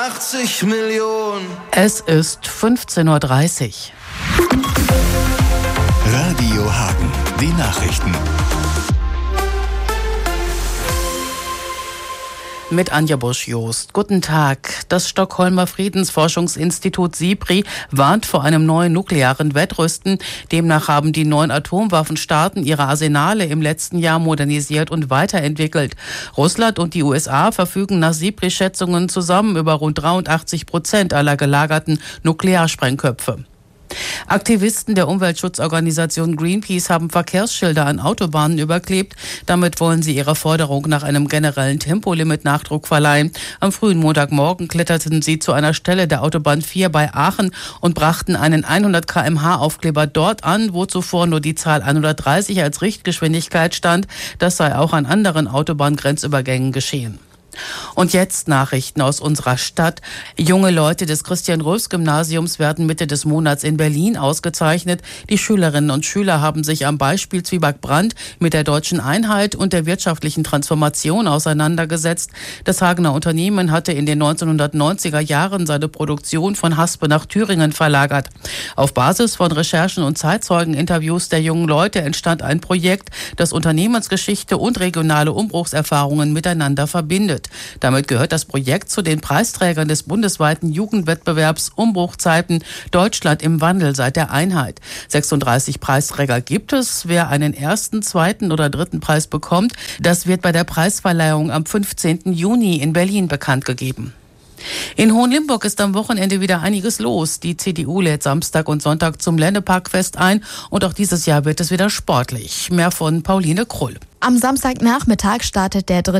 80 Millionen. Es ist 15:30 Uhr. Radio Hagen, die Nachrichten. Mit Anja Busch-Jost. Guten Tag. Das Stockholmer Friedensforschungsinstitut SIPRI warnt vor einem neuen nuklearen Wettrüsten. Demnach haben die 9 Atomwaffenstaaten ihre Arsenale im letzten Jahr modernisiert und weiterentwickelt. Russland und die USA verfügen nach SIPRI-Schätzungen zusammen über rund 83% aller gelagerten Nuklearsprengköpfe. Aktivisten der Umweltschutzorganisation Greenpeace haben Verkehrsschilder an Autobahnen überklebt. Damit wollen sie ihrer Forderung nach einem generellen Tempolimit Nachdruck verleihen. Am frühen Montagmorgen kletterten sie zu einer Stelle der Autobahn 4 bei Aachen und brachten einen 100 km/h Aufkleber dort an, wo zuvor nur die Zahl 130 als Richtgeschwindigkeit stand. Das sei auch an anderen Autobahngrenzübergängen geschehen. Und jetzt Nachrichten aus unserer Stadt. Junge Leute des Christian-Röws-Gymnasiums werden Mitte des Monats in Berlin ausgezeichnet. Die Schülerinnen und Schüler haben sich am Beispiel Zwieback-Brandt mit der deutschen Einheit und der wirtschaftlichen Transformation auseinandergesetzt. Das Hagener Unternehmen hatte in den 1990er Jahren seine Produktion von Haspe nach Thüringen verlagert. Auf Basis von Recherchen und Zeitzeugeninterviews der jungen Leute entstand ein Projekt, das Unternehmensgeschichte und regionale Umbruchserfahrungen miteinander verbindet. Damit gehört das Projekt zu den Preisträgern des bundesweiten Jugendwettbewerbs Umbruchzeiten Deutschland im Wandel seit der Einheit. 36 Preisträger gibt es. Wer einen ersten, zweiten oder dritten Preis bekommt, das wird bei der Preisverleihung am 15. Juni in Berlin bekannt gegeben. In Hohenlimburg ist am Wochenende wieder einiges los. Die CDU lädt Samstag und Sonntag zum Ländeparkfest ein und auch dieses Jahr wird es wieder sportlich. Mehr von Pauline Krull. Am Samstagnachmittag startet der